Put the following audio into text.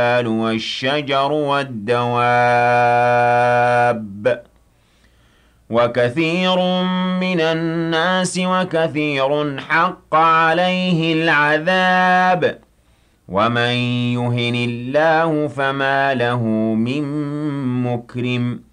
والشجر والدواب وكثير من الناس وكثير حق عليه العذاب ومن يهن الله فما له من مكرم